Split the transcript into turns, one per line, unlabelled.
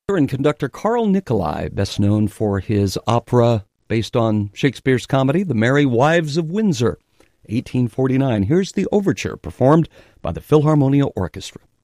And conductor Carl Nicolai, best known for his opera based on Shakespeare's comedy, The Merry Wives of Windsor, 1849. Here's the overture performed by the Philharmonia Orchestra.